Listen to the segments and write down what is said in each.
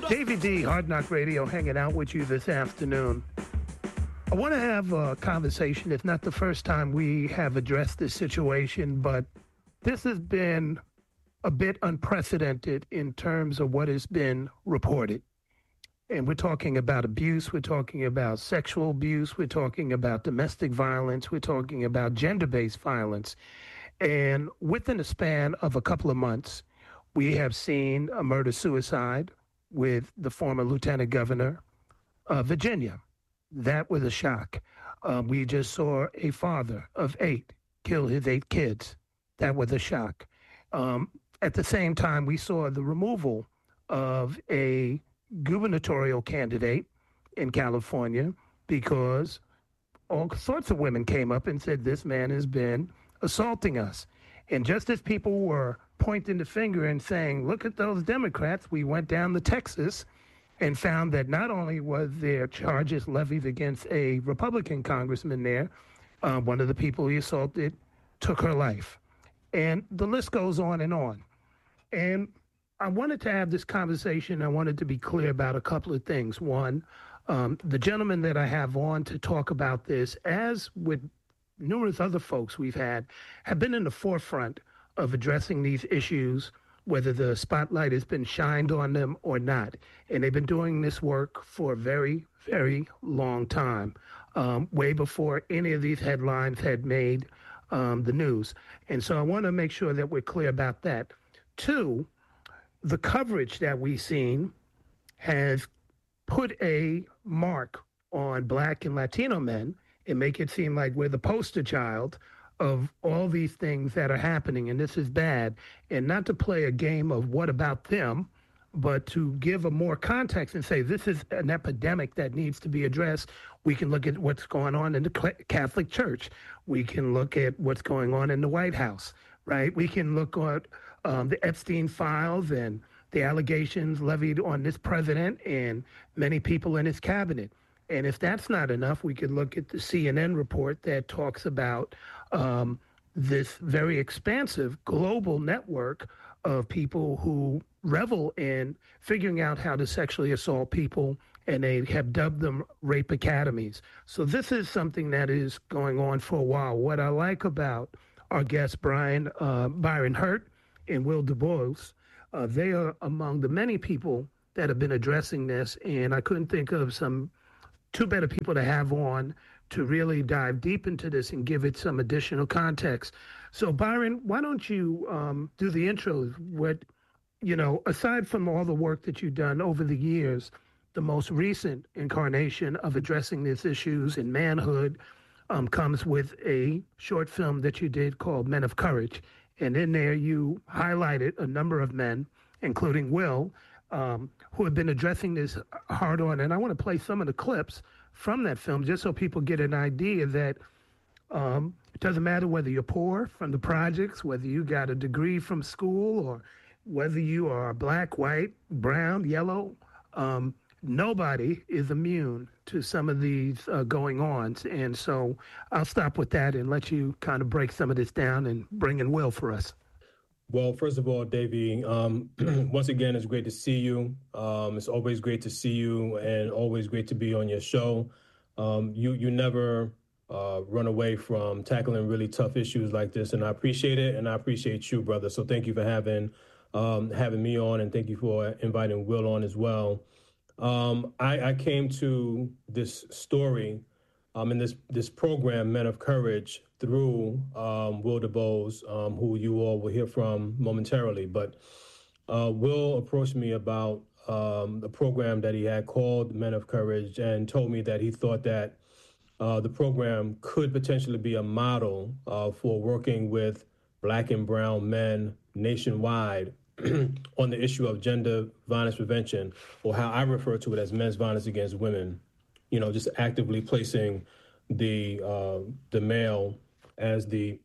Davey D, Hard Knock Radio, hanging out with you this afternoon. I want to have a conversation. It's not the first time we have addressed this situation, but this has been a bit unprecedented in terms of what has been reported. And we're talking about abuse, we're talking about sexual abuse, we're talking about domestic violence, we're talking about gender-based violence. And within a span of a couple of months, we have seen a murder-suicide with the former lieutenant governor of Virginia. That was a shock. We just saw a father of 8 kill his 8 kids. That was a shock. At the same time, we saw the removal of a gubernatorial candidate in California because all sorts of women came up and said, this man has been assaulting us. And just as people were pointing the finger and saying, look at those Democrats, we went down to Texas and found that not only was there charges levied against a Republican congressman there, one of the people he assaulted took her life. And the list goes on and on. And I wanted to have this conversation. I wanted to be clear about a couple of things. One, the gentleman that I have on to talk about this, as with numerous other folks we've had, have been in the forefront of addressing these issues, whether the spotlight has been shined on them or not. And they've been doing this work for a very, very long time, way before any of these headlines had made the news. And so I want to make sure that we're clear about that. 2, the coverage that we've seen has put a mark on Black and Latino men and make it seem like we're the poster child of all these things that are happening, and this is bad. And not to play a game of what about them, but to give a more context and say this is an epidemic that needs to be addressed. We can look at what's going on in the Catholic Church. We can look at what's going on in the White House, right? We can look at the Epstein files and the allegations levied on this president and many people in his cabinet. And if that's not enough, we could look at the CNN report that talks about this very expansive global network of people who revel in figuring out how to sexually assault people, and they have dubbed them rape academies. So this is something that is going on for a while. What I like about our guests, Byron Hurt and Will DuBose, they are among the many people that have been addressing this, and I couldn't think of two better people to have on to really dive deep into this and give it some additional context. So, Byron, why don't you do the intro? What, aside from all the work that you've done over the years, the most recent incarnation of addressing these issues in manhood comes with a short film that you did called Men of Courage. And in there, you highlighted a number of men, including Will, who have been addressing this hard on. And I want to play some of the clips from that film just so people get an idea that it doesn't matter whether you're poor from the projects, whether you got a degree from school, or whether you are black, white, brown, yellow. Nobody is immune to some of these going-ons. And so I'll stop with that and let you kind of break some of this down and bring in Will for us. Well, first of all, Davey, once again, it's great to see you. It's always great to see you and always great to be on your show. You never run away from tackling really tough issues like this, and I appreciate it, and I appreciate you, brother. So thank you for having me on, and thank you for inviting Will on as well. I came to this story in this program, Men of Courage, through Will DuBose, who you all will hear from momentarily. But Will approached me about the program that he had called Men of Courage and told me that he thought that the program could potentially be a model for working with Black and brown men nationwide on the issue of gender violence prevention, or how I refer to it as men's violence against women. Just actively placing the male as the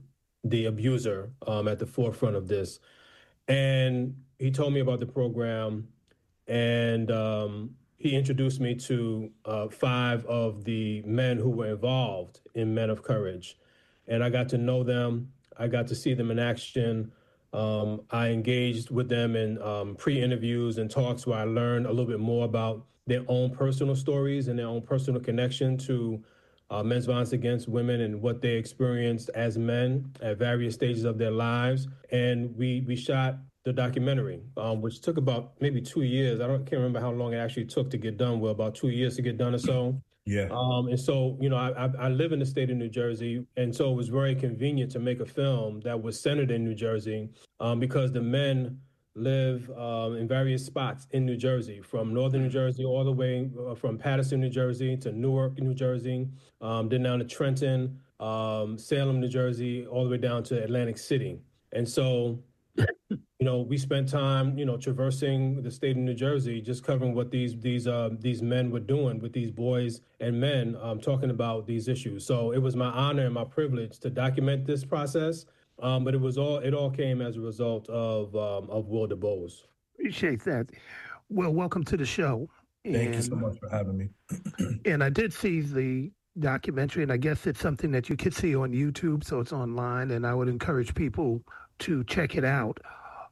abuser at the forefront of this. And he told me about the program, and he introduced me to 5 of the men who were involved in Men of Courage. And I got to know them. I got to see them in action. I engaged with them in pre-interviews and talks where I learned a little bit more about their own personal stories and their own personal connection to men's violence against women and what they experienced as men at various stages of their lives. And we shot the documentary, which took about maybe 2 years. Can't remember how long it actually took to get done. Well, about 2 years to get done or so. Yeah. And so, I live in the state of New Jersey, and so it was very convenient to make a film that was centered in New Jersey, because the men live in various spots in New Jersey, from northern New Jersey all the way from Paterson, New Jersey, to Newark, New Jersey, then down to Trenton, Salem, New Jersey, all the way down to Atlantic City. And so, we spent time, traversing the state of New Jersey, just covering what these men were doing with these boys and men, talking about these issues. So it was my honor and my privilege to document this process. But it all came as a result of Will DuBose. Appreciate that. Well, welcome to the show. Thank you so much for having me. And I did see the documentary, and I guess it's something that you could see on YouTube, so it's online, and I would encourage people to check it out.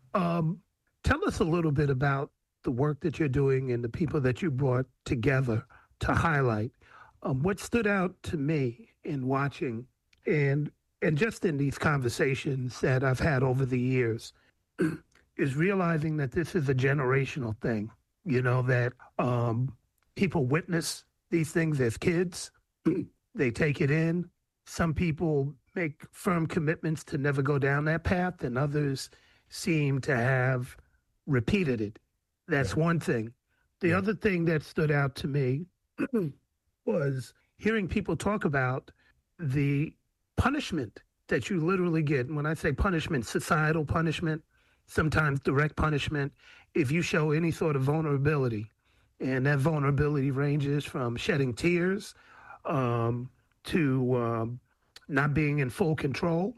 Tell us a little bit about the work that you're doing and the people that you brought together to highlight. What stood out to me in watching and just in these conversations that I've had over the years is realizing that this is a generational thing, that people witness these things as kids. They take it in. Some people make firm commitments to never go down that path, and others seem to have repeated it. That's one thing. The other thing that stood out to me was hearing people talk about the punishment that you literally get. And when I say punishment, societal punishment, sometimes direct punishment, if you show any sort of vulnerability. And that vulnerability ranges from shedding tears to not being in full control,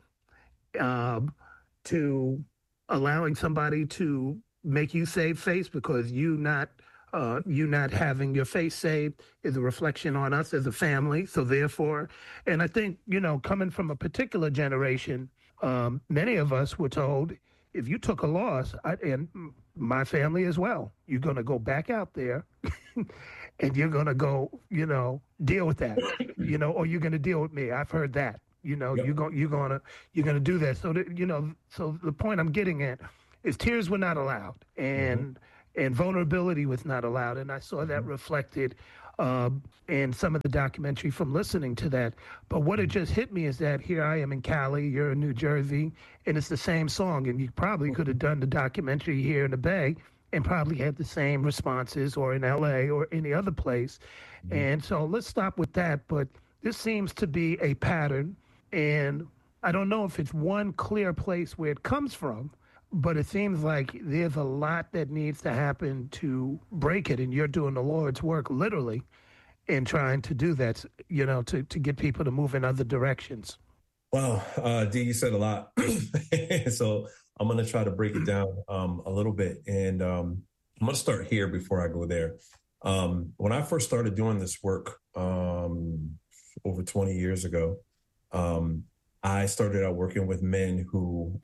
to allowing somebody to make you save face because you not having your face saved is a reflection on us as a family. So therefore, and I think, coming from a particular generation, many of us were told, if you took a loss, and my family as well, you're going to go back out there and you're going to go, deal with that, or you're going to deal with me. I've heard that, yep. you're going to do that. So that, so the point I'm getting at is tears were not allowed, and vulnerability was not allowed. And I saw that reflected in some of the documentary from listening to that. But what it just hit me is that here I am in Cali, you're in New Jersey, and it's the same song. And you probably could have done the documentary here in the Bay and probably had the same responses, or in LA or any other place. And so let's stop with that. But this seems to be a pattern. And I don't know if it's one clear place where it comes from, but it seems like there's a lot that needs to happen to break it. And you're doing the Lord's work, literally, in trying to do that, to get people to move in other directions. Wow. D, you said a lot. So I'm going to try to break it down a little bit. And I'm going to start here before I go there. When I first started doing this work over 20 years ago, I started out working with men who,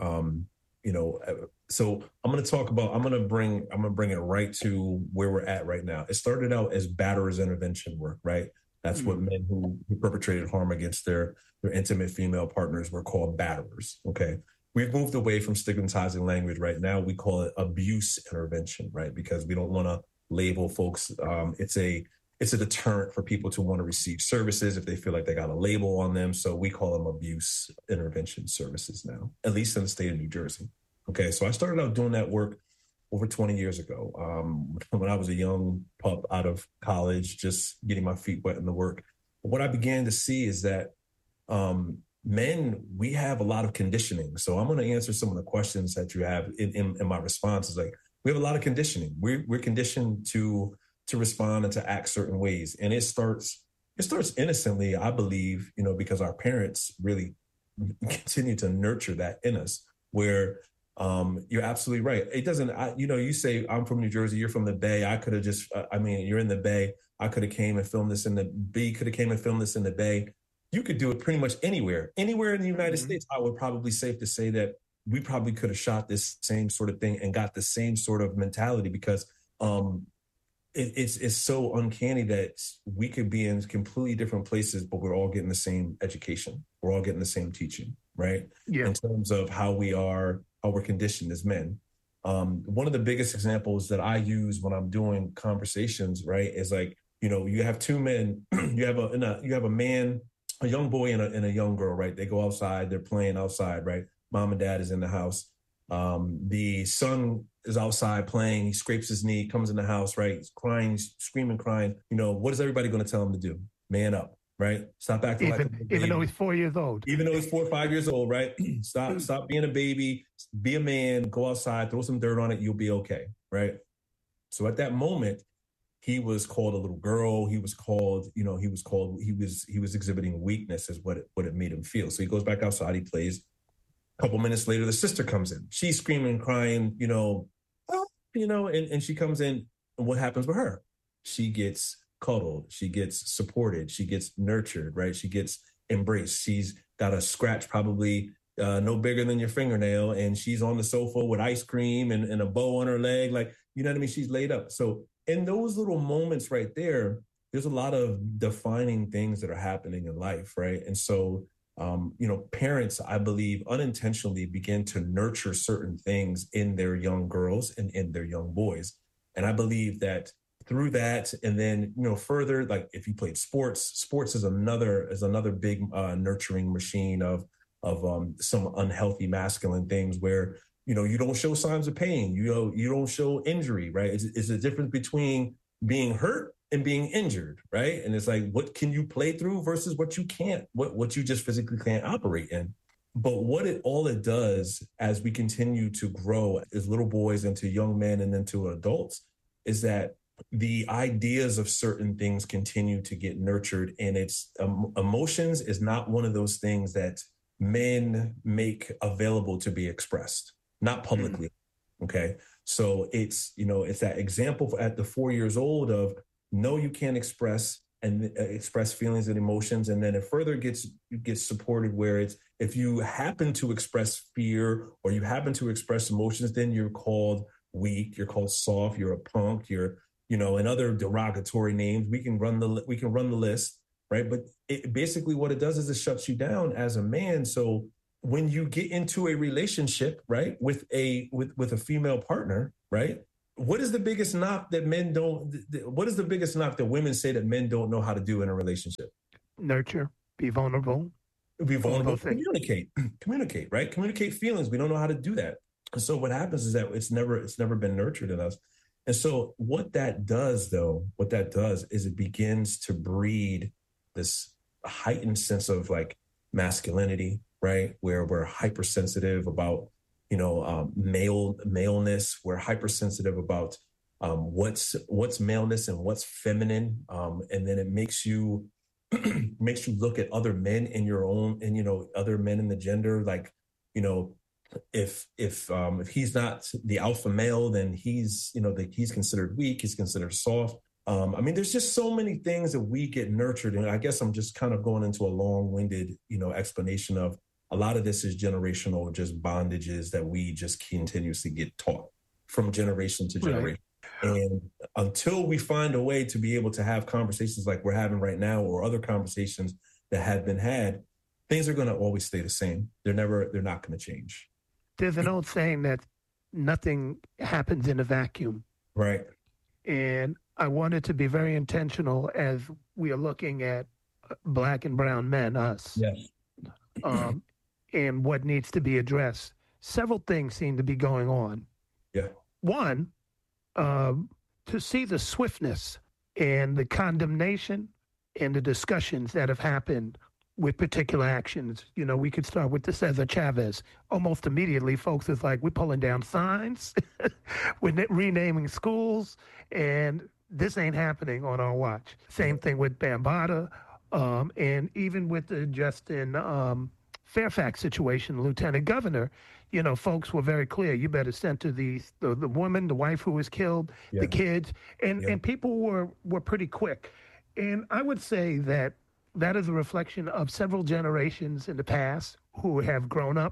so I'm going to bring it right to where we're at right now. It started out as batterers intervention work, right? That's what men who perpetrated harm against their intimate female partners were called batterers. Okay. We've moved away from stigmatizing language right now. We call it abuse intervention, right? Because we don't want to label folks. It's a deterrent for people to want to receive services if they feel like they got a label on them. So we call them abuse intervention services now, at least in the state of New Jersey. Okay, so I started out doing that work over 20 years ago when I was a young pup out of college, just getting my feet wet in the work. But what I began to see is that men, we have a lot of conditioning. So I'm going to answer some of the questions that you have in my responses. Like, we have a lot of conditioning. We're conditioned to respond and to act certain ways. And it starts innocently, I believe, because our parents really continue to nurture that in us, where you're absolutely right. It doesn't, you say I'm from New Jersey, you're from the Bay. I could have just, you're in the Bay. I could have came and filmed this in the B, could have came and filmed this in the Bay. You could do it pretty much anywhere in the United States. I would probably safe to say that we probably could have shot this same sort of thing and got the same sort of mentality, because it's so uncanny that we could be in completely different places, but we're all getting the same education. We're all getting the same teaching, right? Yeah. In terms of how we're conditioned as men. One of the biggest examples that I use when I'm doing conversations, right, is like, you have two men, you have a man, a young boy and a young girl, right? They go outside, they're playing outside, right? Mom and dad is in the house. The son is outside playing, he scrapes his knee, comes in the house, right? He's crying, he's screaming, crying. What is everybody going to tell him to do? Man up, right? Stop acting like a baby. Even though he's 4 years old. Even though he's 4 or 5 years old, right? Stop being a baby, be a man, go outside, throw some dirt on it, you'll be okay, right? So at that moment, he was called a little girl. He was exhibiting weakness, is what it made him feel. So he goes back outside, he plays. A couple minutes later, the sister comes in. She's screaming, crying, and she comes in, and what happens with her? She gets cuddled, she gets supported, she gets nurtured, right? She gets embraced. She's got a scratch probably no bigger than your fingernail, and she's on the sofa with ice cream and a bow on her leg. Like, you know what I mean? She's laid up. So in those little moments right there, there's a lot of defining things that are happening in life, right? And so, parents, I believe, unintentionally begin to nurture certain things in their young girls and in their young boys. And I believe that through that, and then, further, like if you played sports is another big nurturing machine of some unhealthy masculine things where, you don't show signs of pain, you don't show injury, right? It's a difference between being hurt and being injured, right? And it's like, what can you play through versus what you can't, what you just physically can't operate in. But all it does as we continue to grow as little boys into young men and into adults is that the ideas of certain things continue to get nurtured, and it's emotions is not one of those things that men make available to be expressed, not publicly. Okay. So it's that example at the 4 years old of, no, you can't express feelings and emotions. And then it further gets supported where it's, if you happen to express fear or you happen to express emotions, then you're called weak, you're called soft, you're a punk, you're, and other derogatory names. We can run the list, right? But basically what it does is it shuts you down as a man. So when you get into a relationship, right, with a female partner, right, what is the biggest knock that women say that men don't know how to do in a relationship? Nurture, be vulnerable. Communicate, right? Communicate feelings. We don't know how to do that. And so what happens is that it's never been nurtured in us. And so what that does is it begins to breed this heightened sense of like masculinity, right? Where we're hypersensitive about, maleness. We're hypersensitive about what's maleness and what's feminine. And then it makes you look at other men in your own, and, other men in the gender, like, if he's not the alpha male, then he's considered weak, he's considered soft. There's just so many things that we get nurtured. And I guess I'm just kind of going into a long-winded, explanation of a lot of this is generational, just bondages that we just continuously get taught from generation to generation. Right. And until we find a way to be able to have conversations like we're having right now, or other conversations that have been had, things are going to always stay the same. They're not going to change. There's an old saying that nothing happens in a vacuum. Right. And I wanted to be very intentional as we are looking at Black and brown men, us. Yes. And what needs to be addressed. Several things seem to be going on. Yeah. One, to see the swiftness and the condemnation and the discussions that have happened with particular actions. We could start with the Cesar Chavez. Almost immediately, folks is like, we're pulling down signs, we're renaming schools, and this ain't happening on our watch. Same thing with Bambaataa, and even with the Justin Fairfax situation, Lieutenant Governor, folks were very clear. You better center the woman, the wife who was killed, the kids, and people were pretty quick. And I would say that is a reflection of several generations in the past who have grown up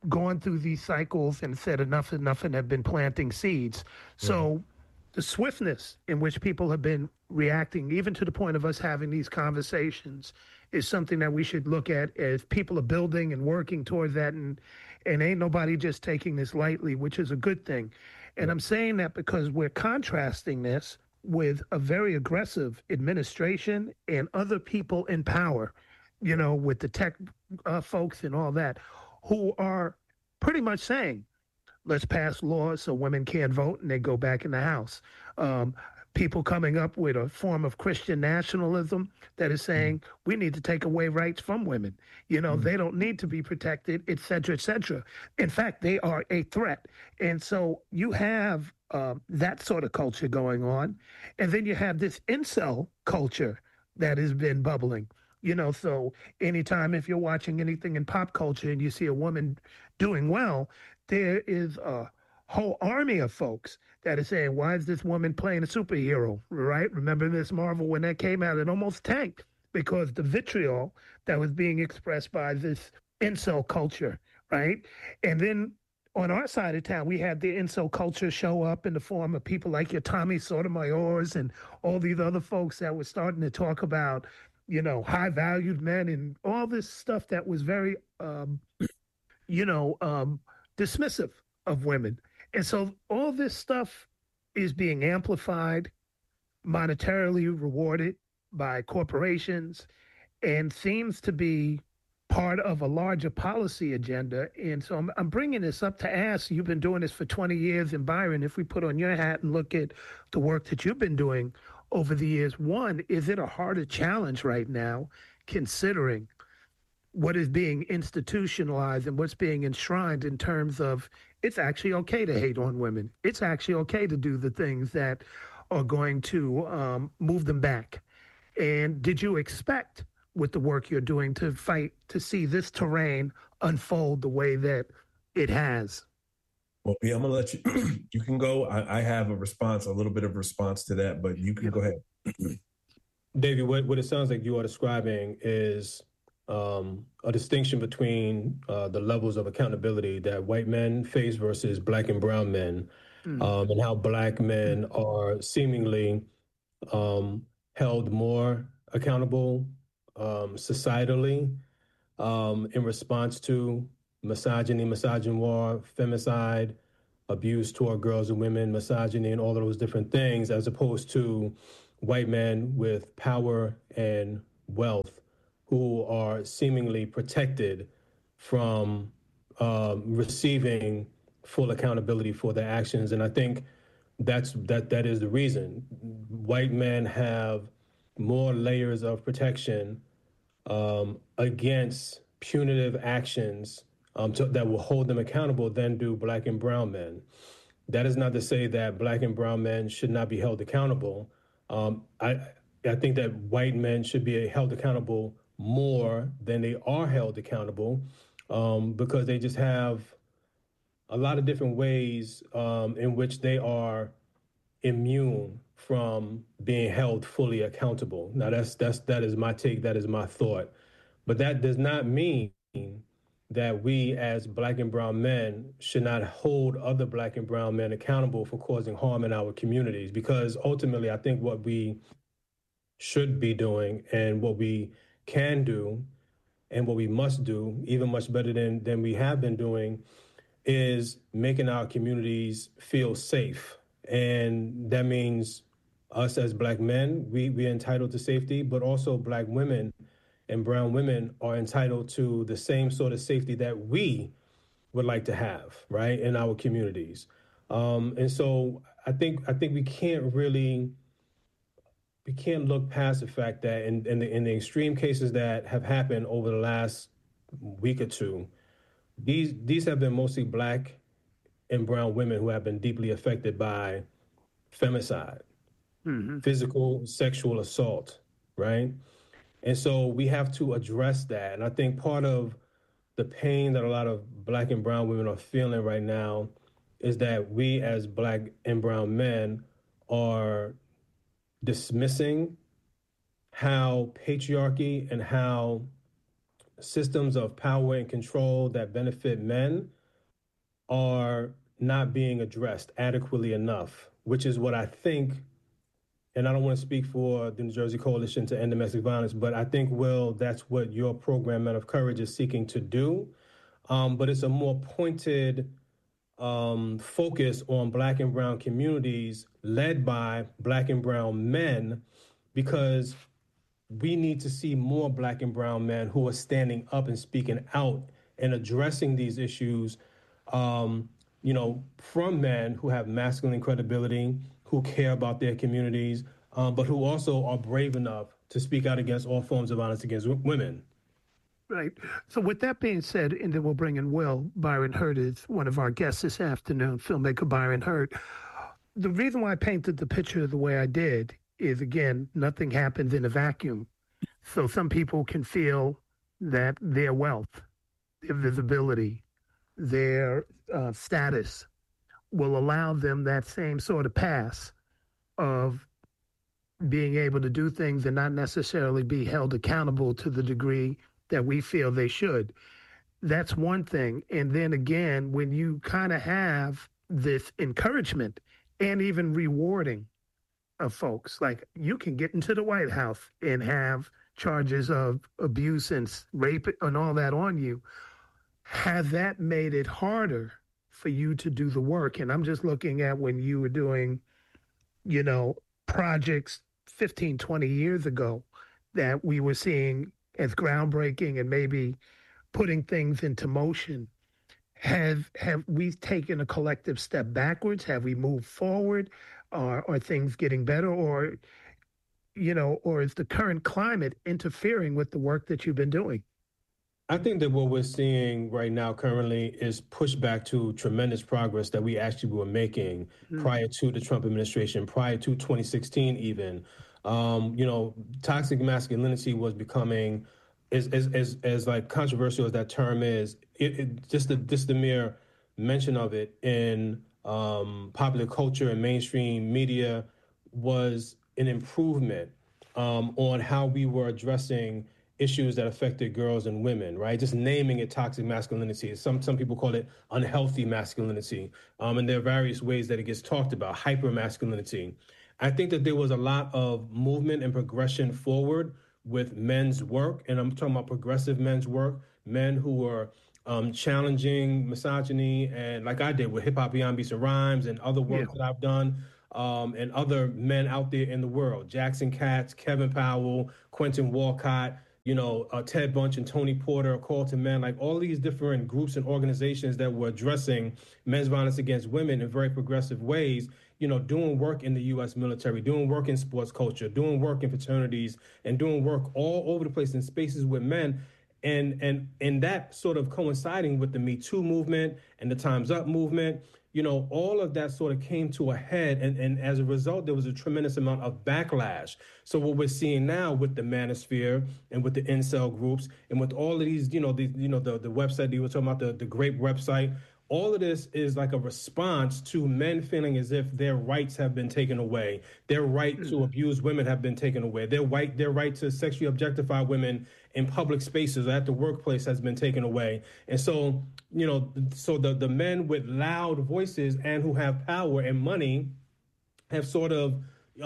gone through these cycles and said enough, enough, and have been planting seeds. So the swiftness in which people have been reacting, even to the point of us having these conversations, is something that we should look at as people are building and working towards that. And ain't nobody just taking this lightly, which is a good thing. And I'm saying that because we're contrasting this with a very aggressive administration and other people in power, you know, with the tech folks and all that, who are pretty much saying, let's pass laws so women can't vote and they go back in the house. People coming up with a form of Christian nationalism that is saying we need to take away rights from women. You know, they don't need to be protected, et cetera, et cetera. In fact, they are a threat. And so you have that sort of culture going on. And then you have this incel culture that has been bubbling. You know, so anytime if you're watching anything in pop culture and you see a woman doing well, there is a whole army of folks that is saying, why is this woman playing a superhero, right? Remember Miss Marvel, when that came out, it almost tanked because the vitriol that was being expressed by this incel culture, right? And then on our side of town, we had the incel culture show up in the form of people like your Tommy Sotomayor's and all these other folks that were starting to talk about, you know, high valued men and all this stuff that was very, dismissive of women. And so all this stuff is being amplified, monetarily rewarded by corporations, and seems to be part of a larger policy agenda. And so I'm bringing this up to ask, you've been doing this for 20 years, and Byron, if we put on your hat and look at the work that you've been doing over the years, one, is it a harder challenge right now, considering what is being institutionalized and what's being enshrined in terms of it's actually okay to hate on women. It's actually okay to do the things that are going to move them back. And did you expect with the work you're doing to fight to see this terrain unfold the way that it has? Well, I'm going to let you, you can go. I have a response, a little bit of response to that, but you can go ahead. David, what it sounds like you are describing is a distinction between the levels of accountability that white men face versus black and brown men, and how black men are seemingly held more accountable societally in response to misogyny, misogynoir, femicide, abuse toward girls and women, misogyny, and all of those different things, as opposed to white men with power and wealth who are seemingly protected from receiving full accountability for their actions. And I think that is the reason. White men have more layers of protection against punitive actions that will hold them accountable than do black and brown men. That is not to say that black and brown men should not be held accountable. I think that white men should be held accountable more than they are held accountable because they just have a lot of different ways in which they are immune from being held fully accountable. Now that is my take, that is my thought. But that does not mean that we as black and brown men should not hold other black and brown men accountable for causing harm in our communities, because ultimately I think what we should be doing and what we can do and what we must do, even much better than we have been doing, is making our communities feel safe. And that means us as black men, we're entitled to safety, but also black women and brown women are entitled to the same sort of safety that we would like to have, right, in our communities. And so I think we can't look past the fact that in the extreme cases that have happened over the last week or two, these have been mostly black and brown women who have been deeply affected by femicide, physical, sexual assault, right? And so we have to address that. And I think part of the pain that a lot of black and brown women are feeling right now is that we as black and brown men are dismissing how patriarchy and how systems of power and control that benefit men are not being addressed adequately enough, which is what I think, and I don't want to speak for the New Jersey Coalition to End Domestic Violence, but I think, Will, that's what your program, Men of Courage, is seeking to do. But it's a more pointed focus on Black and brown communities led by Black and brown men, because we need to see more Black and brown men who are standing up and speaking out and addressing these issues, from men who have masculine credibility, who care about their communities, but who also are brave enough to speak out against all forms of violence against women. Right. So with that being said, and then we'll bring in Will. Byron Hurt is one of our guests this afternoon, filmmaker Byron Hurt. The reason why I painted the picture the way I did is, again, nothing happens in a vacuum. So some people can feel that their wealth, their visibility, their status will allow them that same sort of pass of being able to do things and not necessarily be held accountable to the degree that we feel they should. That's one thing. And then again, when you kind of have this encouragement and even rewarding of folks, like you can get into the White House and have charges of abuse and rape and all that on you, has that made it harder for you to do the work? And I'm just looking at when you were doing, projects 15, 20 years ago that we were seeing as groundbreaking and maybe putting things into motion. Have we taken a collective step backwards? Have we moved forward? Are things getting better? Or is the current climate interfering with the work that you've been doing? I think that what we're seeing right now currently is pushback to tremendous progress that we actually were making prior to the Trump administration, prior to 2016 even. Toxic masculinity was becoming, as like controversial as that term is, just the mere mention of it in popular culture and mainstream media was an improvement on how we were addressing issues that affected girls and women, right? Just naming it toxic masculinity. Some people call it unhealthy masculinity. And there are various ways that it gets talked about, hyper masculinity. I think that there was a lot of movement and progression forward with men's work. And I'm talking about progressive men's work, men who were challenging misogyny, and like I did with Hip Hop Beyond Beats and Rhymes and other work that I've done, and other men out there in the world, Jackson Katz, Kevin Powell, Quentin Walcott, Ted Bunch and Tony Porter, Call to Men, like all these different groups and organizations that were addressing men's violence against women in very progressive ways, doing work in the U.S. military, doing work in sports culture, doing work in fraternities, and doing work all over the place in spaces with men. And that sort of coinciding with the Me Too movement and the Time's Up movement, all of that sort of came to a head. And as a result, there was a tremendous amount of backlash. So what we're seeing now with the manosphere and with the incel groups and with all of these, the website that you were talking about, the Grape website, all of this is like a response to men feeling as if their rights have been taken away. Their right to abuse women have been taken away. Their right to sexually objectify women in public spaces or at the workplace has been taken away. And so, the men with loud voices and who have power and money have sort of,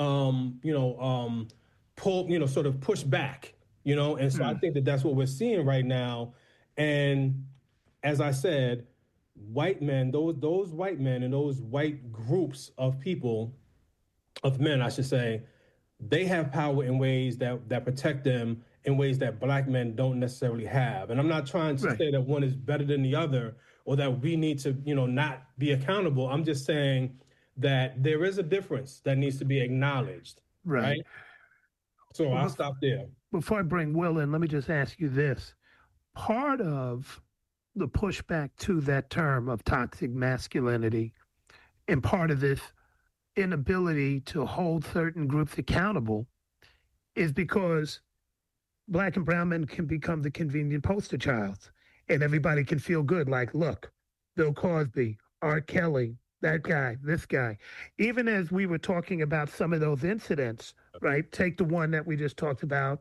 pulled, sort of pushed back, and so I think that that's what we're seeing right now. And as I said, white men, those white men and those white groups of people, of men, I should say, they have power in ways that protect them in ways that Black men don't necessarily have. And I'm not trying to say that one is better than the other or that we need to, not be accountable. I'm just saying that there is a difference that needs to be acknowledged. Right? So I'll stop there. Before I bring Will in, let me just ask you this. Part of the pushback to that term of toxic masculinity and part of this inability to hold certain groups accountable is because Black and brown men can become the convenient poster child and everybody can feel good. Like, look, Bill Cosby, R. Kelly, that guy, this guy. Even as we were talking about some of those incidents, right? Take the one that we just talked about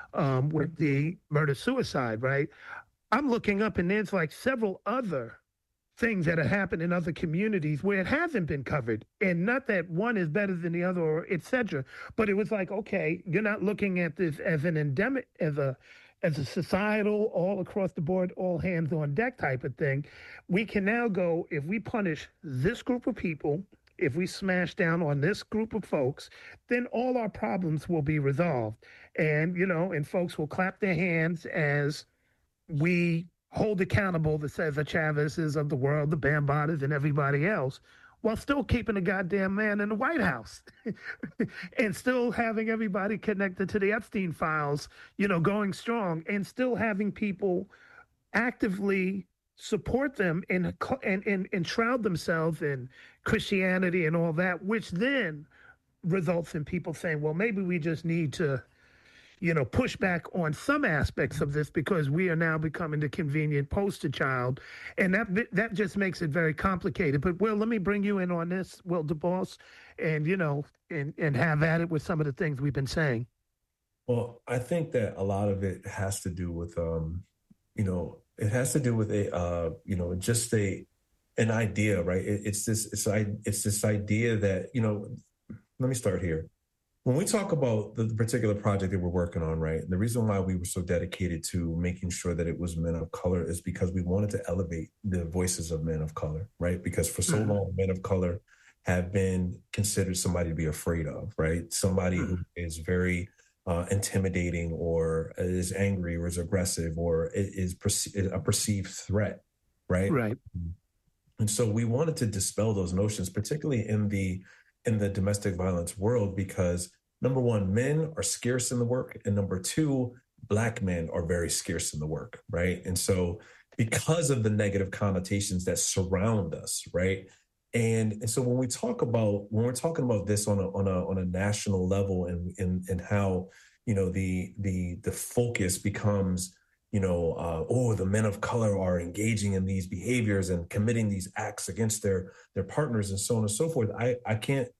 with the murder-suicide, right? I'm looking up and there's like several other things that have happened in other communities where it hasn't been covered. And not that one is better than the other or et cetera, but it was like, okay, you're not looking at this as an endemic, as a societal, all across the board, all hands on deck type of thing. We can now go, if we punish this group of people, if we smash down on this group of folks, then all our problems will be resolved. And, and folks will clap their hands as we hold accountable the Cesar Chavez's of the world, the Bambatas and everybody else, while still keeping the goddamn man in the White House and still having everybody connected to the Epstein files, going strong, and still having people actively support them and enshroud themselves in Christianity and all that, which then results in people saying, well, maybe we just need to push back on some aspects of this because we are now becoming the convenient poster child. And that just makes it very complicated. But, Will, let me bring you in on this, Will DeBoss, and, and have at it with some of the things we've been saying. Well, I think that a lot of it has to do with, it has to do with just an idea, right? It's this idea that, let me start here. When we talk about the particular project that we're working on, right, the reason why we were so dedicated to making sure that it was men of color is because we wanted to elevate the voices of men of color, right? Because for so long, men of color have been considered somebody to be afraid of, right? Somebody who is very intimidating or is angry or is aggressive or is a perceived threat, right? Right. And so we wanted to dispel those notions, particularly in the domestic violence world, because number one, men are scarce in the work. And number two, Black men are very scarce in the work, right? And so because of the negative connotations that surround us, right? And so when we're talking about this on a national level and how, the focus becomes, the men of color are engaging in these behaviors and committing these acts against their partners and so on and so forth. I can't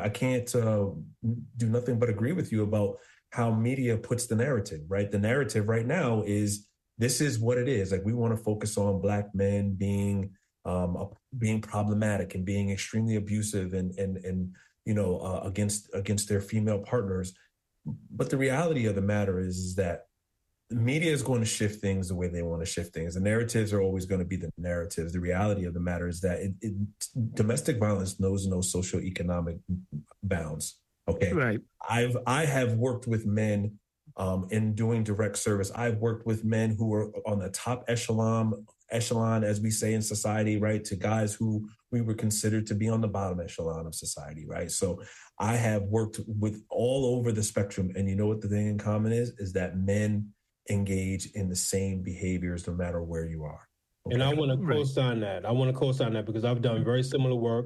do nothing but agree with you about how media puts the narrative, right? The narrative right now is this is what it is. Like we want to focus on Black men being problematic and being extremely abusive and against their female partners. But the reality of the matter is that the media is going to shift things the way they want to shift things. The narratives are always going to be the narratives. The reality of the matter is that domestic violence knows no socioeconomic bounds. Okay. Right. I have worked with men in doing direct service. I've worked with men who are on the top echelon, as we say in society, right, to guys who we were considered to be on the bottom echelon of society, right? So I have worked with all over the spectrum. And you know what the thing in common is that men engage in the same behaviors no matter where you are. Okay? And I want to co-sign that. I want to co-sign that because I've done very similar work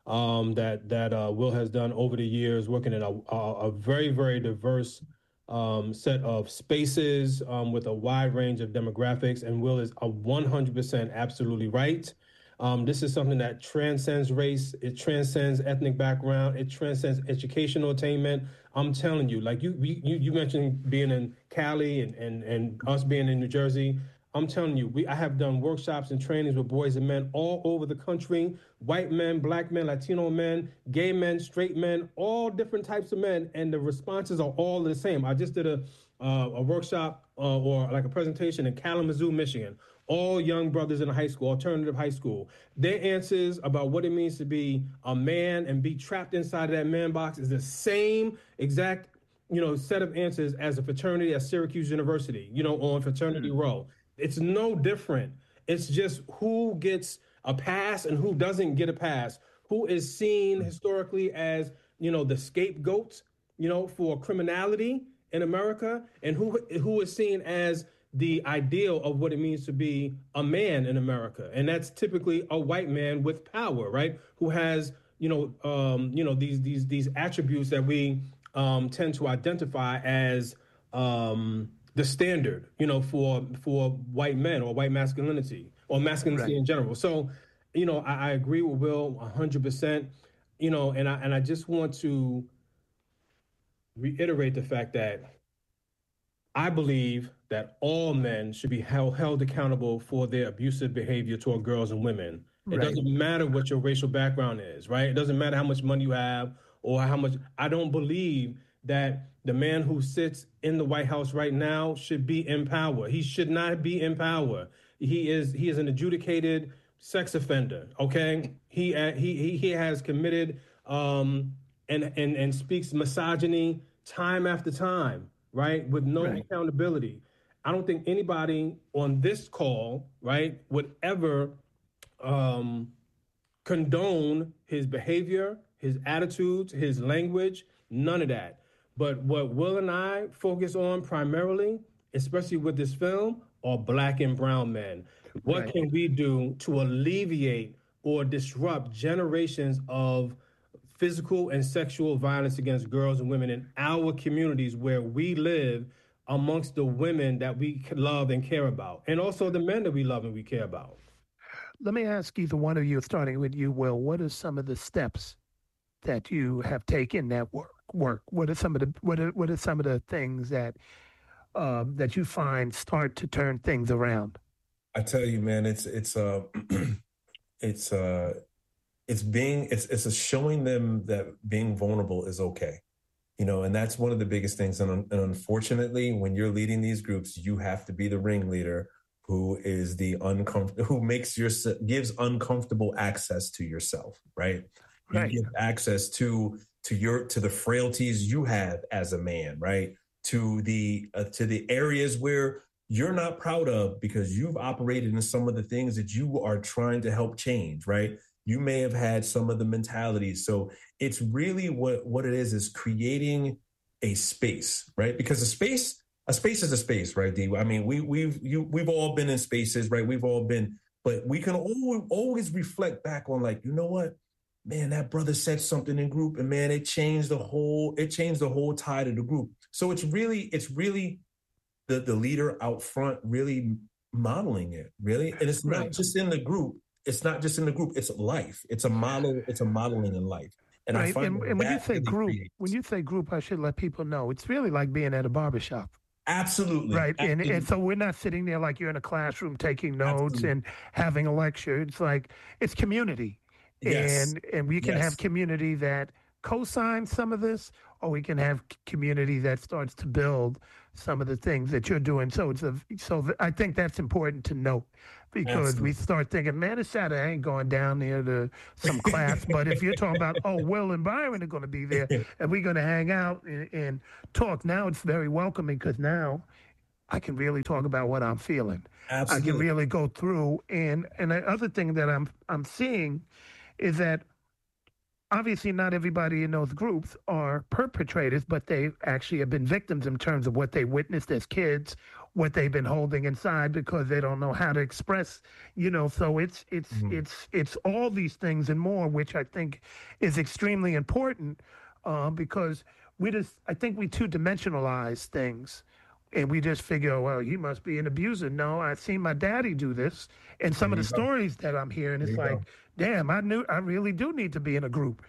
that Will has done over the years, working in a very, very diverse set of spaces with a wide range of demographics. And Will is 100% absolutely right. This is something that transcends race. It transcends ethnic background. It transcends educational attainment. I'm telling you, like you mentioned being in Cali and us being in New Jersey. I'm telling you, I have done workshops and trainings with boys and men all over the country, white men, Black men, Latino men, gay men, straight men, all different types of men. And the responses are all the same. I just did a workshop or like a presentation in Kalamazoo, Michigan. All young brothers in high school, alternative high school. Their answers about what it means to be a man and be trapped inside of that man box is the same exact, set of answers as a fraternity at Syracuse University, on Fraternity Row. It's no different. It's just who gets a pass and who doesn't get a pass, who is seen historically as, the scapegoat, for criminality in America, and who is seen as the ideal of what it means to be a man in America. And that's typically a white man with power, right? Who has, these attributes that we tend to identify as the standard, for white men or white masculinity or masculinity in general. So, I agree with Will 100%, and I just want to reiterate the fact that I believe that all men should be held accountable for their abusive behavior toward girls and women. It Right. doesn't matter what your racial background is, right? It doesn't matter how much money you have or how much. I don't believe that the man who sits in the White House right now should be in power. He should not be in power. He is an adjudicated sex offender. Okay, he has committed and speaks misogyny time after time, right, with no accountability. I don't think anybody on this call, right, would ever condone his behavior, his attitudes, his language, none of that. But what Will and I focus on primarily, especially with this film, are black and brown men. What can we do to alleviate or disrupt generations of physical and sexual violence against girls and women in our communities where we live, amongst the women that we love and care about, and also the men that we love and we care about? Let me ask either one of you, starting with you, Will, what are some of the steps that you have taken that work? What are some of the things that that you find start to turn things around? I tell you, man, it's showing them that being vulnerable is okay. You know, and that's one of the biggest things. And unfortunately, when you're leading these groups, you have to be the ringleader who is gives uncomfortable access to yourself, right? You give access to the frailties you have as a man, right? To the areas where you're not proud of because you've operated in some of the things that you are trying to help change, right? You may have had some of the mentalities. So it's really what it is creating a space, right? Because a space is a space, right, D? I mean, we've all been in spaces, right? We've all been, but we can always reflect back on, like, you know what, man, that brother said something in group, and man, it changed the whole tide of the group. So it's really the leader out front really modeling it, really, and it's not just in the group. It's not just in the group. It's life. It's a model. It's a modeling in life. And I find and when you say group, I should let people know it's really like being at a barbershop. Absolutely. Right. Absolutely. And so we're not sitting there like you're in a classroom taking notes and having a lecture. It's like it's community. Yes. And we can have community that co-signs some of this, or we can have community that starts to build some of the things that you're doing. So I think that's important to note, because we start thinking, man, it's Saturday, I ain't going down there to some class. But if you're talking about, Will and Byron are going to be there and we're going to hang out and talk, now it's very welcoming, because now I can really talk about what I'm feeling. Absolutely. I can really go through. And the other thing that I'm seeing is that obviously not everybody in those groups are perpetrators, but they actually have been victims in terms of what they witnessed as kids, what they've been holding inside because they don't know how to express, so it's all these things and more, which I think is extremely important, because I think we two-dimensionalize things. And we just figure, well, he must be an abuser. No, I've seen my daddy do this. And some of the stories that I'm hearing, it's like, damn, I really do need to be in a group,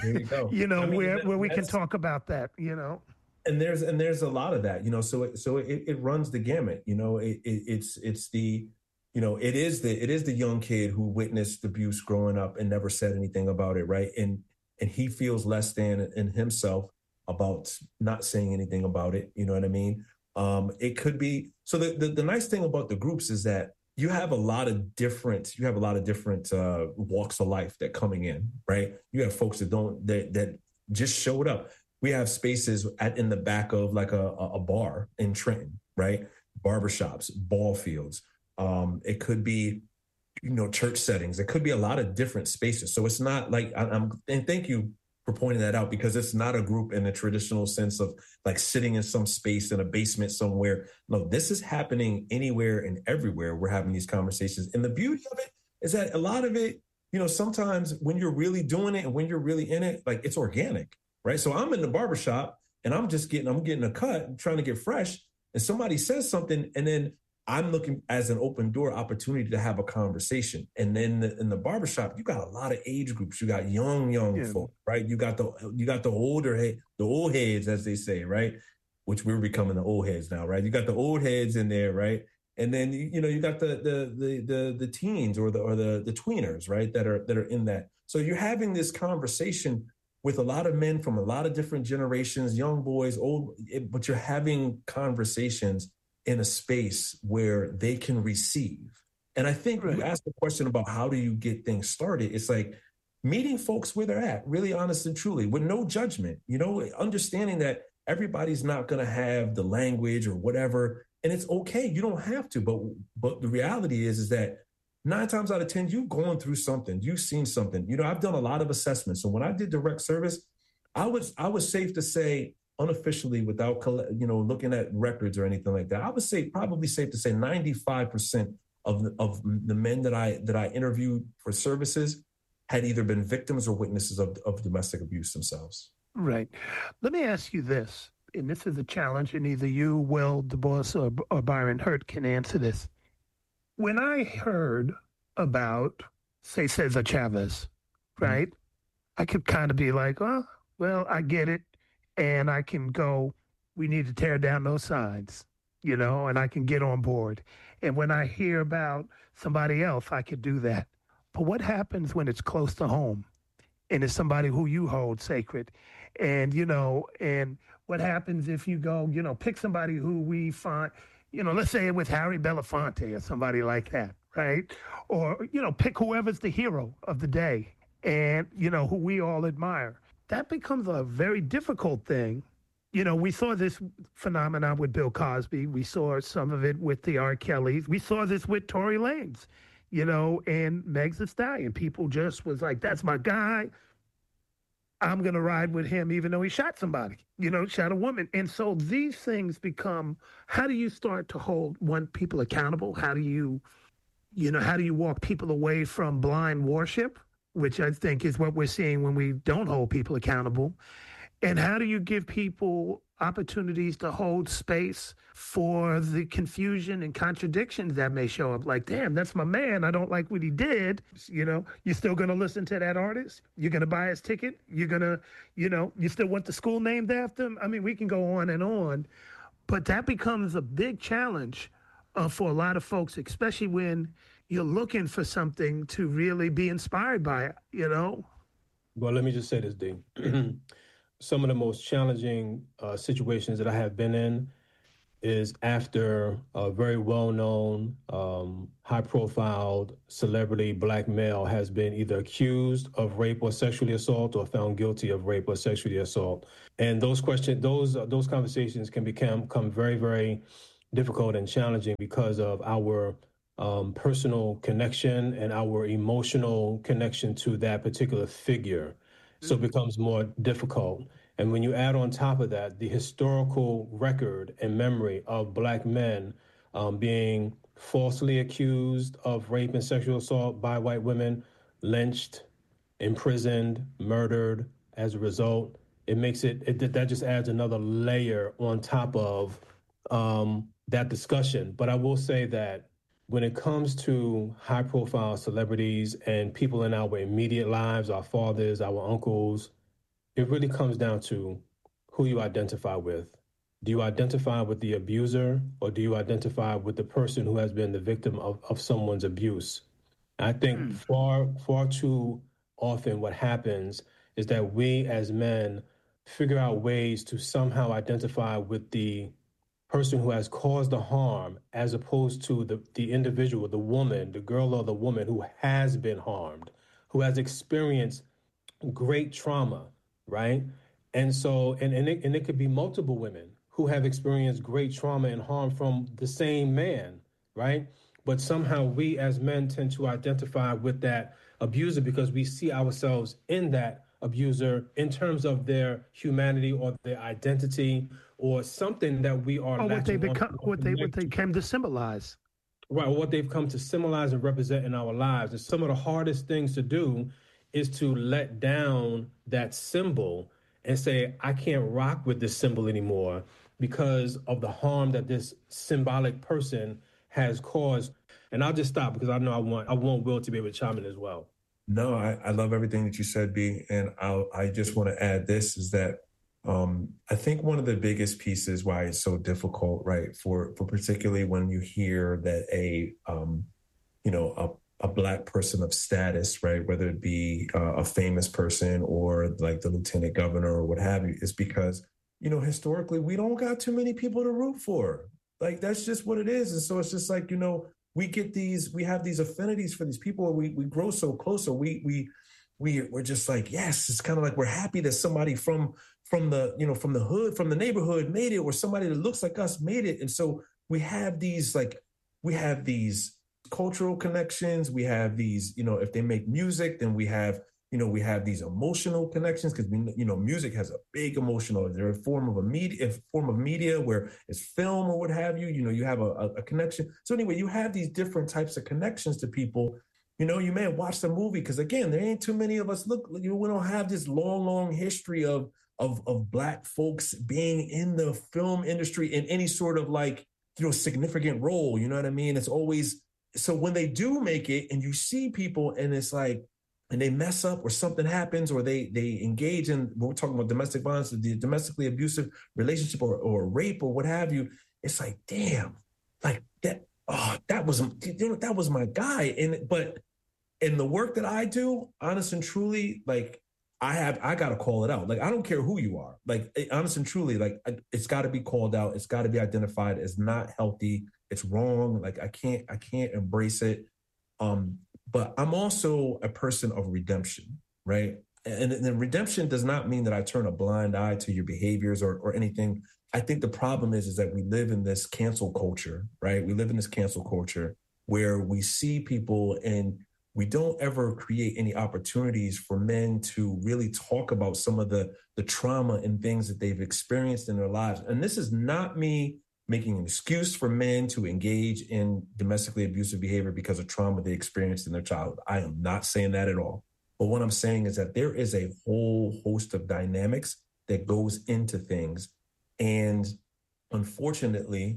where we can talk about that, And there's a lot of that, so it runs the gamut, it's the, it is the young kid who witnessed abuse growing up and never said anything about it. Right. And he feels less than in himself about not saying anything about it. You know what I mean? It could be, so the nice thing about the groups is that you have a lot of different walks of life that coming in, right? You have folks that just showed up. We have spaces in the back of like a bar in Trenton, right? Barbershops, ball fields. It could be, church settings. It could be a lot of different spaces. So it's not like and thank you for pointing that out, because it's not a group in the traditional sense of like sitting in some space in a basement somewhere. No, this is happening anywhere and everywhere. We're having these conversations. And the beauty of it is that a lot of it, sometimes when you're really doing it and when you're really in it, like it's organic, right? So I'm in the barbershop and I'm getting a cut, trying to get fresh, and somebody says something, and then I'm looking as an open door opportunity to have a conversation. And then in the barbershop, you got a lot of age groups. You got young folk, right? You got the older, the old heads, as they say, right? which we're becoming the old heads now, right? You got the old heads in there, right? And then you got the teens or the tweeners, right? That are in that. So you're having this conversation with a lot of men from a lot of different generations, young boys, old, but you're having conversations in a space where they can receive. And I think you asked the question about how do you get things started. It's like meeting folks where they're at, really honest and truly, with no judgment, understanding that everybody's not going to have the language or whatever. And it's okay. You don't have to. But the reality is that 9 times out of 10, you've gone through something. You've seen something. I've done a lot of assessments. So when I did direct service, I was safe to say unofficially without, looking at records or anything like that. I would say probably safe to say 95% of the men that I interviewed for services had either been victims or witnesses of domestic abuse themselves. Right. Let me ask you this, and this is a challenge, and either you, Will, Du Bois, or Byron Hurt can answer this. When I heard about, say, Cesar Chavez, right, I could kind of be like, oh, well, I get it. And I can go, we need to tear down those signs, and I can get on board. And when I hear about somebody else, I could do that. But what happens when it's close to home and it's somebody who you hold sacred? And, and what happens if you go, pick somebody who we find, let's say with Harry Belafonte or somebody like that, right? Or, pick whoever's the hero of the day and, who we all admire. That becomes a very difficult thing. We saw this phenomenon with Bill Cosby. We saw some of it with the R. Kellys. We saw this with Tory Lanez, and Meg Thee Stallion. People just was like, that's my guy. I'm going to ride with him even though he shot somebody, shot a woman. And so these things become, how do you start to hold people accountable? How do you walk people away from blind worship, which I think is what we're seeing when we don't hold people accountable? And how do you give people opportunities to hold space for the confusion and contradictions that may show up? Like, damn, that's my man. I don't like what he did. You're still going to listen to that artist? You're going to buy his ticket? You're going to, you still want the school named after him? I mean, we can go on and on. But that becomes a big challenge for a lot of folks, especially when you're looking for something to really be inspired by, Well, let me just say this, D. Some of the most challenging situations that I have been in is after a very well-known, high-profile celebrity black male has been either accused of rape or sexually assault or found guilty of rape or sexually assault. And those conversations can become very, very difficult and challenging because of our personal connection and our emotional connection to that particular figure. So it becomes more difficult. And when you add on top of that, the historical record and memory of black men being falsely accused of rape and sexual assault by white women, lynched, imprisoned, murdered as a result, that just adds another layer on top of that discussion. But I will say that when it comes to high-profile celebrities and people in our immediate lives, our fathers, our uncles, it really comes down to who you identify with. Do you identify with the abuser, or do you identify with the person who has been the victim of someone's abuse? I think far too often what happens is that we as men figure out ways to somehow identify with the person who has caused the harm, as opposed to the individual, the woman, the girl or the woman who has been harmed, who has experienced great trauma, right? And so, and it could be multiple women who have experienced great trauma and harm from the same man, right? But somehow we as men tend to identify with that abuser because we see ourselves in that abuser in terms of their humanity or their identity or something that we are. Or what they came to symbolize. Right, or what they've come to symbolize and represent in our lives. And some of the hardest things to do is to let down that symbol and say, I can't rock with this symbol anymore because of the harm that this symbolic person has caused. And I'll just stop because I know I want Will to be able to chime in as well. No, I love everything that you said, B. And I just want to add this is that I think one of the biggest pieces why it's so difficult, right, for particularly when you hear that a Black person of status, right, whether it be a famous person or like the lieutenant governor or what have you, is because, historically, we don't got too many people to root for. Like, that's just what it is. And so it's just like, we have these affinities for these people. We grow so close. So we're just like, yes, it's kind of like we're happy that somebody from the hood, from the neighborhood made it, or somebody that looks like us made it. And so we have these cultural connections. We have these, if they make music, then we have these emotional connections because music has a big emotional. They're a form of media where it's film or what have you. You have a connection. So anyway, you have these different types of connections to people. You may have watched a movie because again, there ain't too many of us. We don't have this long history of Black folks being in the film industry in any sort of significant role. You know what I mean? It's always, so when they do make it and you see people and it's like, and they mess up or something happens or they engage in, we're talking about domestic violence, the domestically abusive relationship or rape or what have you. It's like, damn, like that. Oh, that was my guy. But in the work that I do, honest and truly, like I got to call it out. Like, I don't care who you are. Like, honest and truly, like it's got to be called out. It's got to be identified as not healthy. It's wrong. Like, I can't embrace it. But I'm also a person of redemption, right? And then redemption does not mean that I turn a blind eye to your behaviors or anything. I think the problem is that we live in this cancel culture, right? We live in this cancel culture where we see people and we don't ever create any opportunities for men to really talk about some of the trauma and things that they've experienced in their lives. And this is not me making an excuse for men to engage in domestically abusive behavior because of trauma they experienced in their childhood. I am not saying that at all. But what I'm saying is that there is a whole host of dynamics that goes into things. And unfortunately,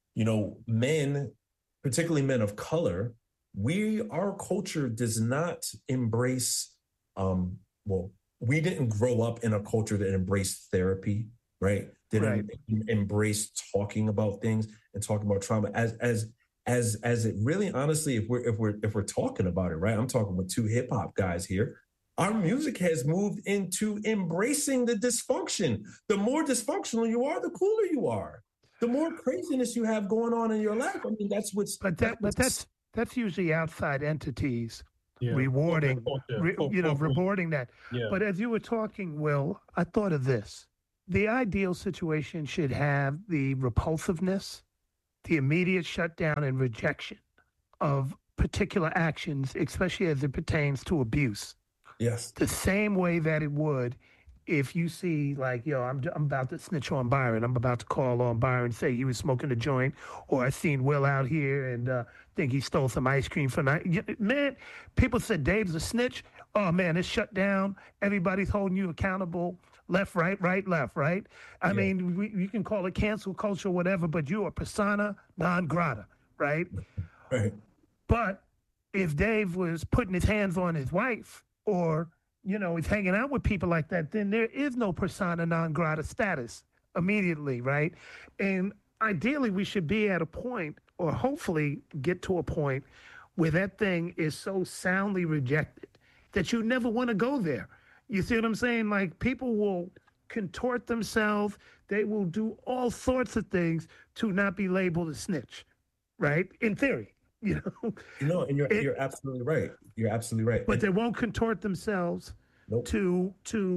men, particularly men of color, our culture does not embrace, we didn't grow up in a culture that embraced therapy, right? Didn't embrace talking about things and talking about trauma as it really, honestly, if we're talking about it, right? I'm talking with two hip hop guys here. Our music has moved into embracing the dysfunction. The more dysfunctional you are, the cooler you are. The more craziness you have going on in your life. I mean, that's what's. But that's usually outside entities rewarding, rewarding that. Yeah. But as you were talking, Will, I thought of this. The ideal situation should have the repulsiveness, the immediate shutdown and rejection of particular actions, especially as it pertains to abuse. Yes. The same way that it would if you see like, I'm about to snitch on Byron. I'm about to call on Byron, say he was smoking a joint, or I seen Will out here and think he stole some ice cream for night. Man, people said Dave's a snitch. Oh, man, it's shut down. Everybody's holding you accountable. Left, right, left, right. I mean, you can call it cancel culture, whatever, but you are persona non grata, right? Right. But if Dave was putting his hands on his wife or, he's hanging out with people like that, then there is no persona non grata status immediately, right? And ideally, we should be at a point, or hopefully get to a point, where that thing is so soundly rejected that you never want to go there. You see what I'm saying? Like, people will contort themselves. They will do all sorts of things to not be labeled a snitch, right? In theory, and you're absolutely right. You're absolutely right. But they won't contort themselves to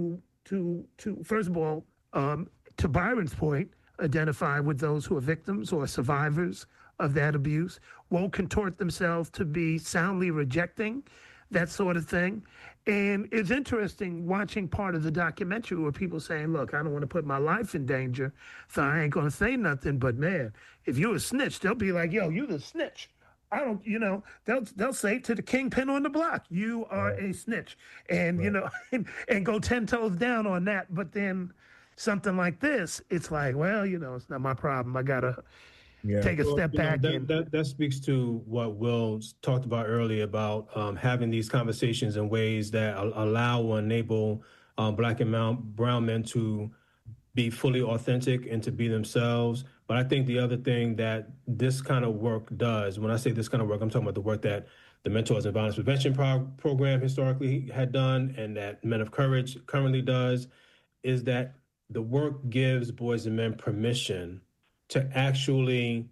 first of all, to Byron's point, identify with those who are victims or survivors of that abuse, won't contort themselves to be soundly rejecting that sort of thing. And it's interesting watching part of the documentary where people saying, look, I don't want to put my life in danger, so I ain't going to say nothing. But, man, if you're a snitch, they'll be like, yo, you the snitch. I don't, they'll say to the kingpin on the block, you are a snitch. And, and go 10 toes down on that. But then something like this, it's like, well, it's not my problem. I got to take a step back. That speaks to what Will talked about earlier about having these conversations in ways that allow or enable Black and brown men to be fully authentic and to be themselves. But I think the other thing that this kind of work does, when I say this kind of work, I'm talking about the work that the Mentors and Violence Prevention Program historically had done and that Men of Courage currently does, is that the work gives boys and men permission to actually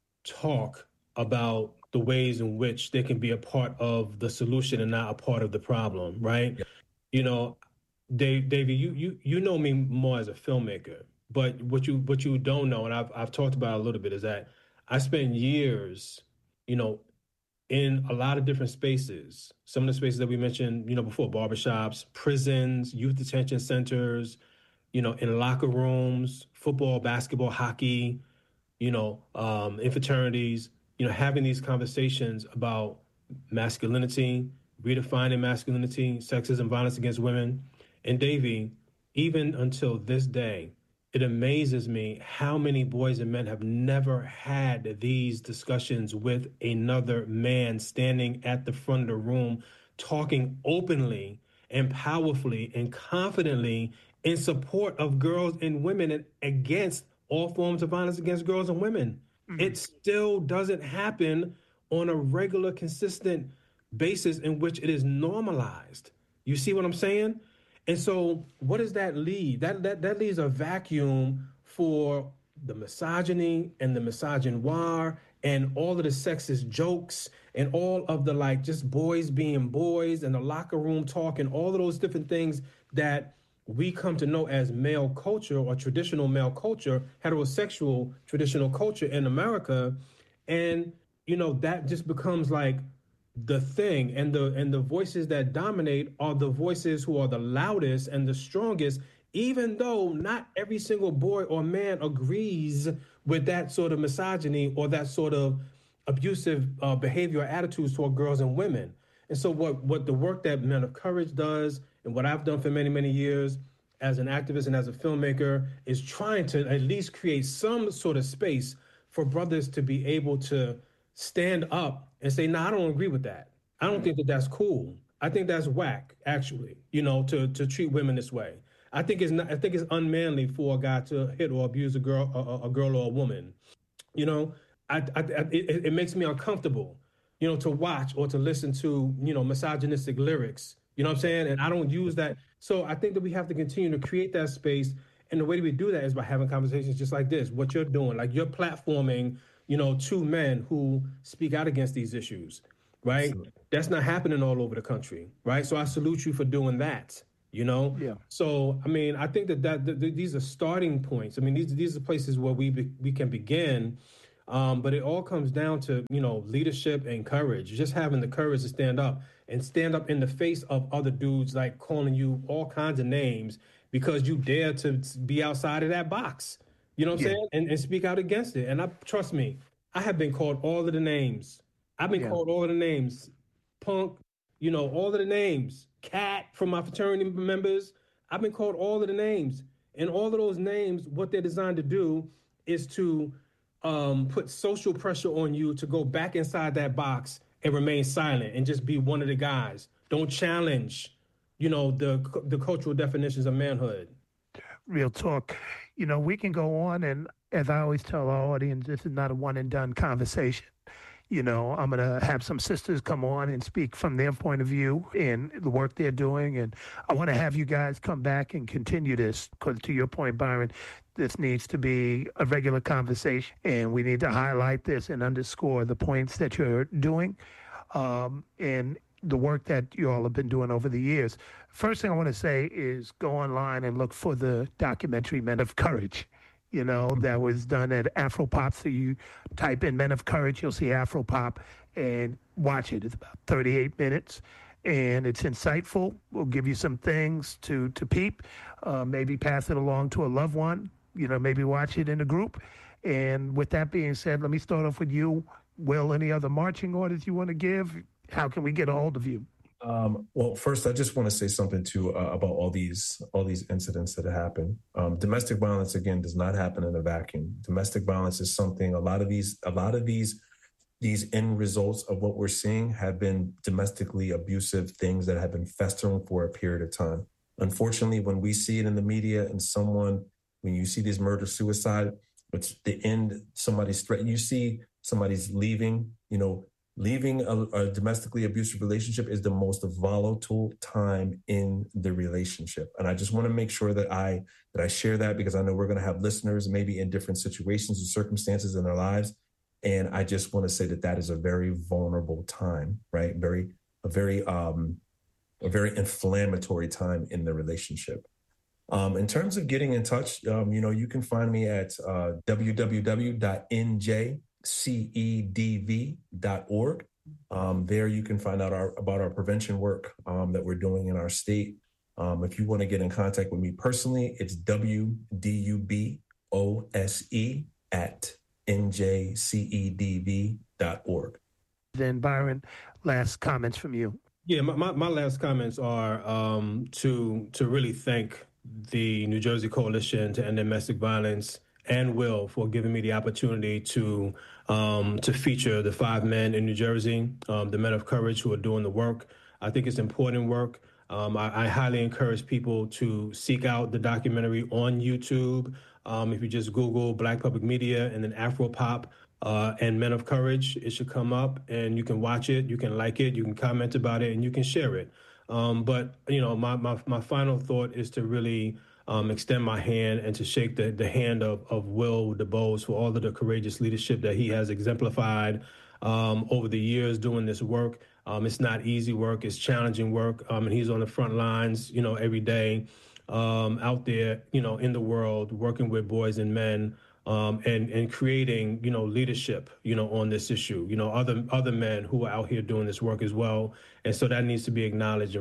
talk about the ways in which they can be a part of the solution and not a part of the problem, right? Yeah. You know, David, you know me more as a filmmaker, but what you don't know, and I've talked about a little bit, is that I spent years, you know, in a lot of different spaces. Some of the spaces that we mentioned, you know, before, barbershops, prisons, youth detention centers, you know, in locker rooms, football, basketball, hockey, you know, in fraternities, you know, having these conversations about masculinity, redefining masculinity, sexism, violence against women. And Davey, even until this day, it amazes me how many boys and men have never had these discussions with another man standing at the front of the room, talking openly and powerfully and confidently in support of girls and women and against all forms of violence against girls and women. Mm-hmm. It still doesn't happen on a regular, consistent basis in which it is normalized. You see what I'm saying? And so what does that leave? That leaves a vacuum for the misogyny and the misogynoir and all of the sexist jokes and all of the, like, just boys being boys and the locker room talk and all of those different things that we come to know as male culture or traditional male culture, heterosexual traditional culture in America. And, you know, that just becomes like the thing, and the voices that dominate are the voices who are the loudest and the strongest, even though not every single boy or man agrees with that sort of misogyny or that sort of abusive behavior or attitudes toward girls and women. And so what the work that Men of Courage does and what I've done for many, many years as an activist and as a filmmaker is trying to at least create some sort of space for brothers to be able to stand up and say, no, I don't agree with that. I don't think that that's cool. I think that's whack, actually, you know, to treat women this way. I think it's unmanly for a guy to hit or abuse a girl or a woman. You know, it makes me uncomfortable, you know, to watch or to listen to, you know, misogynistic lyrics. You know what I'm saying? And I don't use that. So I think that we have to continue to create that space. And the way that we do that is by having conversations just like this, what you're doing, like you're platforming, you know, two men who speak out against these issues, right? Absolutely. That's not happening all over the country, right? So I salute you for doing that, you know? Yeah. So, I mean, I think that these are starting points. I mean, these are places where we can begin, but it all comes down to, you know, leadership and courage, just having the courage to stand up in the face of other dudes, like calling you all kinds of names because you dare to be outside of that box. You know what I'm saying? And speak out against it. And trust me, I have been called all of the names. I've been called all of the names. Punk, you know, all of the names. Cat from my fraternity members. I've been called all of the names. And all of those names, what they're designed to do is to put social pressure on you to go back inside that box and remain silent and just be one of the guys. Don't challenge, you know, the cultural definitions of manhood. Real talk. You know, we can go on, and as I always tell our audience, this is not a one and done conversation. You know, I'm going to have some sisters come on and speak from their point of view and the work they're doing. And I want to have you guys come back and continue this because, to your point, Byron, this needs to be a regular conversation. And we need to highlight this and underscore the points that you're doing and the work that you all have been doing over the years. First thing I want to say is go online and look for the documentary Men of Courage. You know, that was done at Afropop. So you type in Men of Courage, you'll see Afropop, and watch it. It's about 38 minutes, and it's insightful. We'll give you some things to peep, maybe pass it along to a loved one, you know, maybe watch it in a group. And with that being said, let me start off with you. Will, any other marching orders you want to give? How can we get a hold of you? Well, first, I just want to say something too about all these incidents that have happened. Domestic violence, again, does not happen in a vacuum. Domestic violence is something. A lot of these end results of what we're seeing have been domestically abusive things that have been festering for a period of time. Unfortunately, when we see it in the media and someone when you see these murder suicide, it's the end, somebody's threatened. You see somebody's leaving, leaving a domestically abusive relationship is the most volatile time in the relationship. And I just want to make sure that I share that, because I know we're going to have listeners maybe in different situations and circumstances in their lives. And I just want to say that is a very vulnerable time, right? A very inflammatory time in the relationship. In terms of getting in touch, you can find me at www.njcedv.org. There you can find out about our prevention work that we're doing in our state. If you want to get in contact with me personally, it's wdubose@njcedv.org. Then Byron, last comments from you. Yeah, my last comments are to really thank the New Jersey Coalition to End Domestic Violence and Will for giving me the opportunity to feature the 5 men in New Jersey, the men of courage who are doing the work. I think it's important work. I highly encourage people to seek out the documentary on YouTube. If you just Google Black Public Media and then Afropop and Men of Courage, it should come up, and you can watch it, you can like it, you can comment about it, and you can share it. But my final thought is to really extend my hand and to shake the hand of Will DuBose for all of the courageous leadership that he has exemplified over the years doing this work. It's not easy work, it's challenging work, and he's on the front lines, every day out there, in the world, working with boys and men. And creating, leadership, on this issue, other men who are out here doing this work as well. And so that needs to be acknowledged.